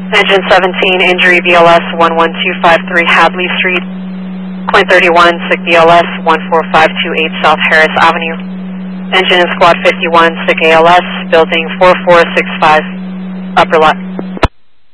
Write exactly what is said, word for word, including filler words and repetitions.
Engine seventeen, injury B L S one one two five three Hadley Street. Point thirty-one, sick B L S one four five two eight South Harris Avenue. Engine in squad fifty-one, sick A L S, building four four six five, upper left.